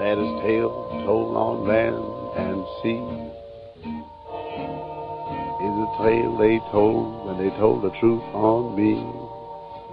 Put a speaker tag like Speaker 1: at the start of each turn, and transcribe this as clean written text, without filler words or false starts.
Speaker 1: saddest tale told on land and sea is the tale they told when they told the truth on me.